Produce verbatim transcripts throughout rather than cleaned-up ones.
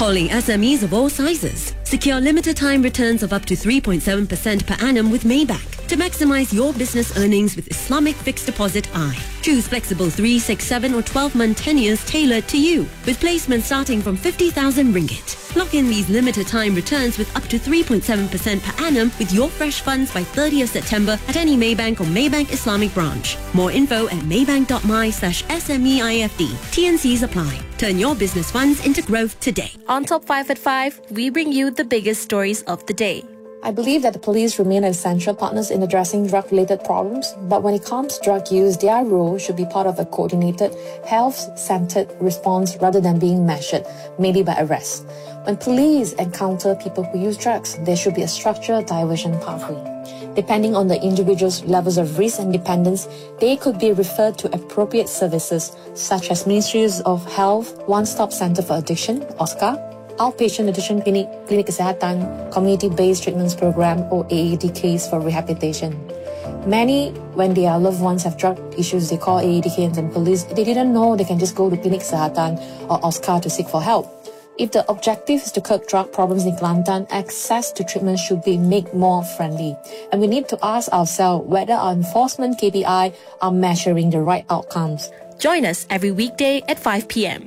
Calling S M Es of all sizes. Secure limited time returns of up to three point seven percent per annum with Maybank to maximize your business earnings with Islamic Fixed Deposit I. Choose flexible three, six, seven or twelve month tenures tailored to you with placement starting from fifty thousand ringgit. Lock in these limited time returns with up to three point seven percent per annum with your fresh funds by thirtieth September at any Maybank or Maybank Islamic branch. More info at maybank.my slash SMEIFD. T N Cs apply. Turn your business funds into growth today. On Top five at five, we bring you the biggest stories of the day. I believe that the police remain essential partners in addressing drug-related problems, but when it comes to drug use, their role should be part of a coordinated, health-centered response rather than being measured, mainly by arrest. When police encounter people who use drugs, there should be a structured diversion pathway. Depending on the individual's levels of risk and dependence, they could be referred to appropriate services such as Ministries of Health, One-Stop Center for Addiction, O S C A, Outpatient Addiction Clinic, Klinik Kesihatan, Community-Based Treatments Program or A A D Ks for rehabilitation. Many, when their loved ones have drug issues, they call A A D Ks and police. They didn't know they can just go to Klinik Kesihatan or O S C A to seek for help. If the objective is to curb drug problems in Kelantan, access to treatment should be made more friendly. And we need to ask ourselves whether our enforcement K P I are measuring the right outcomes. Join us every weekday at five p.m.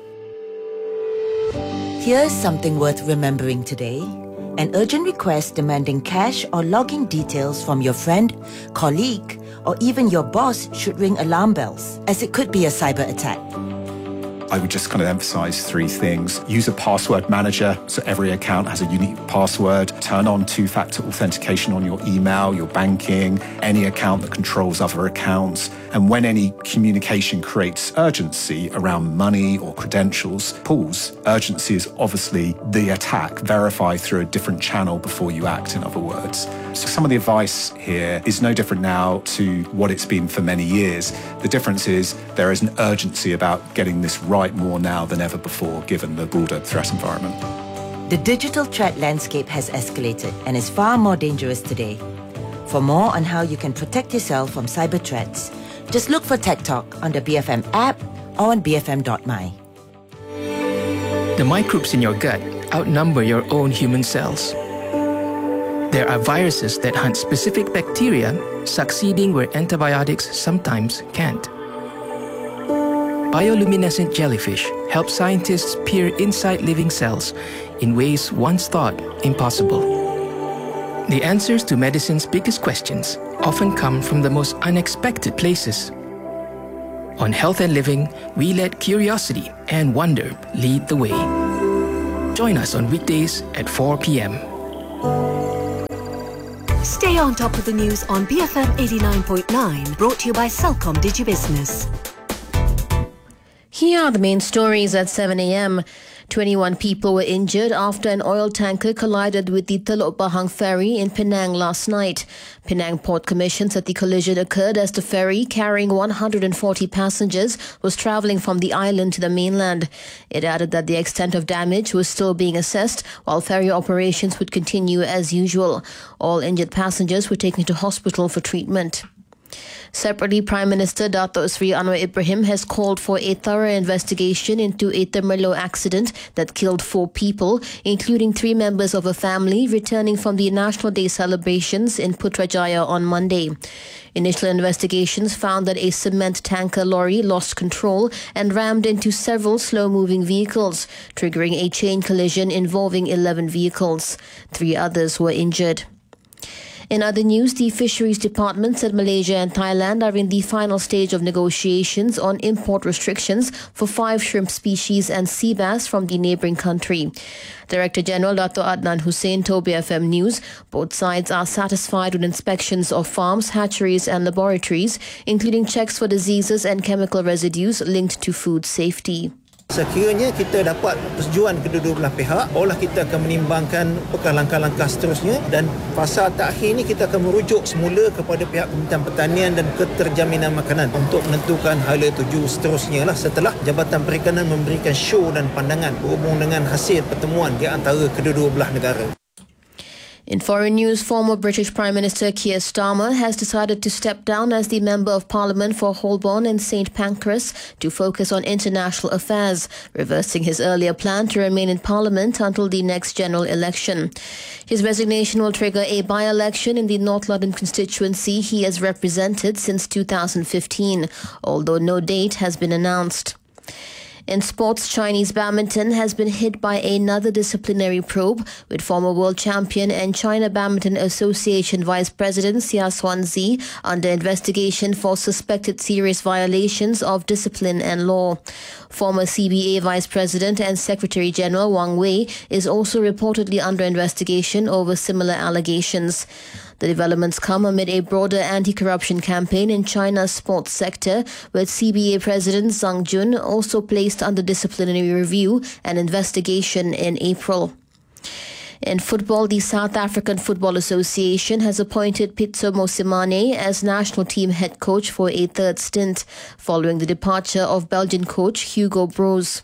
Here's something worth remembering today. An urgent request demanding cash or login details from your friend, colleague, or even your boss should ring alarm bells, as it could be a cyber attack. I would just kind of emphasize three things. Use a password manager, so every account has a unique password. Turn on two-factor authentication on your email, your banking, any account that controls other accounts. And when any communication creates urgency around money or credentials, pause. Urgency is obviously the attack. Verify through a different channel before you act, in other words. So some of the advice here is no different now to what it's been for many years. The difference is there is an urgency about getting this right more now than ever before, given the broader threat environment. The digital threat landscape has escalated and is far more dangerous today. For more on how you can protect yourself from cyber threats, just look for Tech Talk on the B F M app or on b f m dot m y. The microbes in your gut outnumber your own human cells. There are viruses that hunt specific bacteria, succeeding where antibiotics sometimes can't. Bioluminescent jellyfish help scientists peer inside living cells in ways once thought impossible. The answers to medicine's biggest questions often come from the most unexpected places. On Health and Living, we let curiosity and wonder lead the way. Join us on weekdays at four p.m. Stay on top of the news on B F M eighty-nine point nine, brought to you by Celcom DigiBusiness. Here are the main stories at seven a.m. twenty-one people were injured after an oil tanker collided with the Teluk Bahang ferry in Penang last night. Penang Port Commission said the collision occurred as the ferry, carrying one hundred forty passengers, was travelling from the island to the mainland. It added that the extent of damage was still being assessed, while ferry operations would continue as usual. All injured passengers were taken to hospital for treatment. Separately, Prime Minister Dato' Sri Anwar Ibrahim has called for a thorough investigation into a Temerloh accident that killed four people, including three members of a family returning from the National Day celebrations in Putrajaya on Monday. Initial investigations found that a cement tanker lorry lost control and rammed into several slow-moving vehicles, triggering a chain collision involving eleven vehicles. Three others were injured. In other news, the Fisheries Department said Malaysia and Thailand are in the final stage of negotiations on import restrictions for five shrimp species and sea bass from the neighbouring country. Director General Dato' Adnan Hussein told B F M News both sides are satisfied with inspections of farms, hatcheries and laboratories, including checks for diseases and chemical residues linked to food safety. Sekiranya kita dapat persetujuan kedua-dua belah pihak, barulah kita akan menimbangkan apakah langkah-langkah seterusnya, dan fasa terakhir ini kita akan merujuk semula kepada pihak Kementerian Pertanian dan Keterjaminan Makanan untuk menentukan hala tuju seterusnya lah setelah Jabatan Perikanan memberikan show dan pandangan berhubung dengan hasil pertemuan di antara kedua-dua belah negara. In foreign news, former British Prime Minister Keir Starmer has decided to step down as the Member of Parliament for Holborn and Saint Pancras to focus on international affairs, reversing his earlier plan to remain in Parliament until the next general election. His resignation will trigger a by-election in the North London constituency he has represented since two thousand fifteen, although no date has been announced. In sports, Chinese badminton has been hit by another disciplinary probe, with former world champion and China Badminton Association Vice President Xia Xuanzi under investigation for suspected serious violations of discipline and law. Former C B A Vice President and Secretary General Wang Wei is also reportedly under investigation over similar allegations. The developments come amid a broader anti-corruption campaign in China's sports sector, with C B A President Zhang Jun also placed under disciplinary review and investigation in April. In football, the South African Football Association has appointed Pitso Mosimane as national team head coach for a third stint, following the departure of Belgian coach Hugo Broos.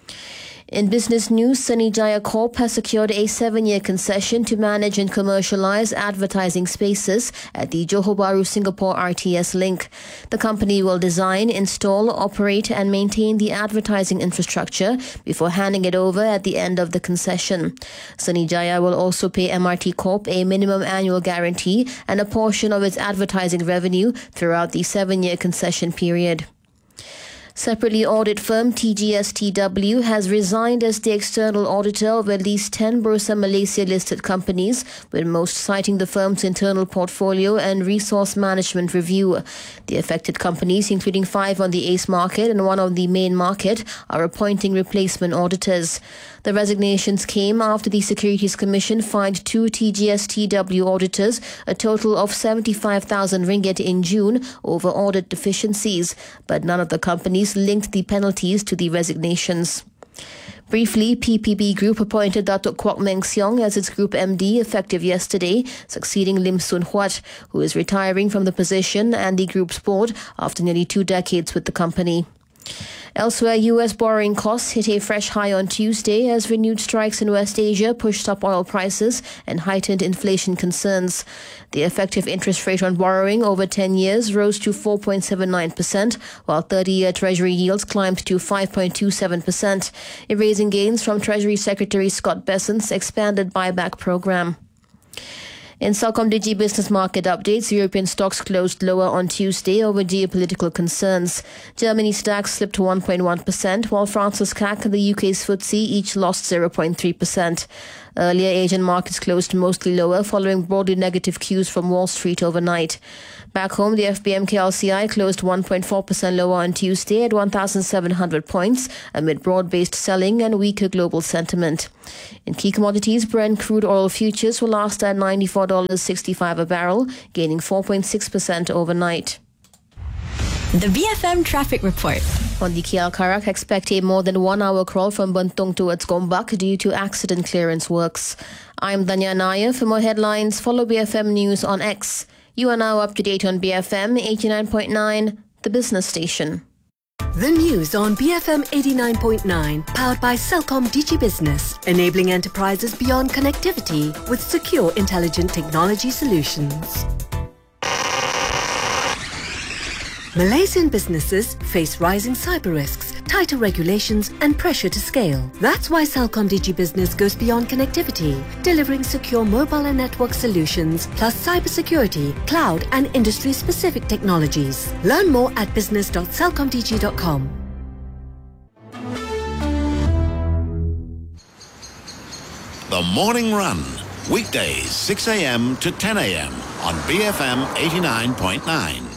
In business news, Sunny Jaya Corp has secured a seven-year concession to manage and commercialize advertising spaces at the Johor Bahru Singapore R T S link. The company will design, install, operate and maintain the advertising infrastructure before handing it over at the end of the concession. Sunny Jaya will also pay M R T Corp a minimum annual guarantee and a portion of its advertising revenue throughout the seven-year concession period. Separately, audit firm T G S T W has resigned as the external auditor of at least ten Bursa Malaysia-listed companies, with most citing the firm's internal portfolio and resource management review. The affected companies, including five on the A C E market and one on the main market, are appointing replacement auditors. The resignations came after the Securities Commission fined two T G S T W auditors a total of seventy-five thousand ringgit in June over audit deficiencies, but none of the companies linked the penalties to the resignations. Briefly, P P B Group appointed Datuk Kwok Meng Siong as its Group M D effective yesterday, succeeding Lim Soon Huat, who is retiring from the position and the Group's board after nearly two decades with the company. Elsewhere, U S borrowing costs hit a fresh high on Tuesday as renewed strikes in West Asia pushed up oil prices and heightened inflation concerns. The effective interest rate on borrowing over ten years rose to four point seven nine percent, while thirty-year Treasury yields climbed to five point two seven percent, erasing gains from Treasury Secretary Scott Bessent's expanded buyback program. In CelcomDigi business market updates, European stocks closed lower on Tuesday over geopolitical concerns. Germany's DAX slipped one point one percent, while France's C A C and the U K's F T S E each lost zero point three percent. Earlier, Asian markets closed mostly lower following broadly negative cues from Wall Street overnight. Back home, the F B M K L C I closed one point four percent lower on Tuesday at one thousand seven hundred points amid broad-based selling and weaker global sentiment. In key commodities, Brent crude oil futures were last at ninety-four dollars and sixty-five cents a barrel, gaining four point six percent overnight. The B F M Traffic Report. On the K L Karak, expect a more than one hour crawl from Bentong towards Gombak due to accident clearance works. I'm Danya Nair. For more headlines, follow B F M News on X. You are now up to date on B F M eighty-nine point nine, the business station. The news on B F M eighty-nine point nine, powered by CelcomDigi Business, enabling enterprises beyond connectivity with secure, intelligent technology solutions. Malaysian businesses face rising cyber risks, tighter regulations and pressure to scale. That's why CelcomDigi Business goes beyond connectivity, delivering secure mobile and network solutions, plus cybersecurity, cloud and industry-specific technologies. Learn more at business dot celcomdigi dot com. The Morning Run, weekdays six a.m. to ten a.m. on B F M eighty-nine point nine.